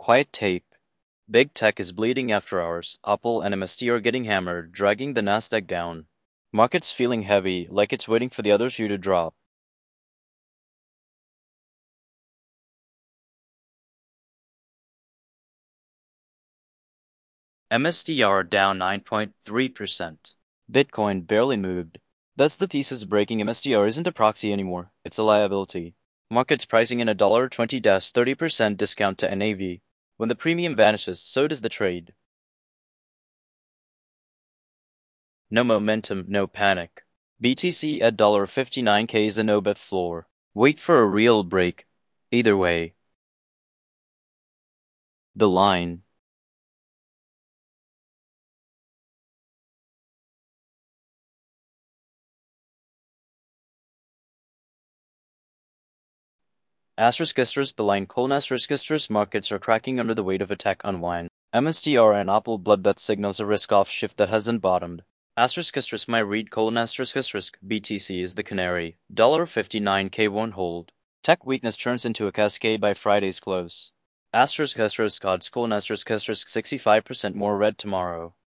Quiet tape. Big tech is bleeding after hours. Apple and MST are getting hammered, dragging the Nasdaq down. Markets feeling heavy, like it's waiting for the other shoe to drop. MSTR down 9.3%. Bitcoin barely moved. That's the thesis breaking. MSTR isn't a proxy anymore. It's a liability. Markets pricing in a $20-30% discount to NAV. When the premium vanishes, so does the trade. No momentum, no panic. BTC at $59K is a no-bet floor. Wait for a real break. Either way. The line. The line colon **** markets are cracking under the weight of a tech unwind. MSTR and Apple bloodbath signals a risk-off shift that hasn't bottomed. My read colon **** BTC is the canary. $59K won't hold. Tech weakness turns into a cascade by Friday's close. Odds colon **** 65% more red tomorrow.